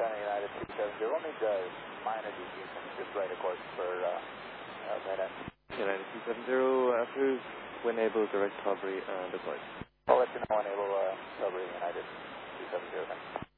United 270. We'll need minor deviation, just right of course for that end. United 270, approved. When able, direct recovery and deploy. I'll let you know when able recovery United 270.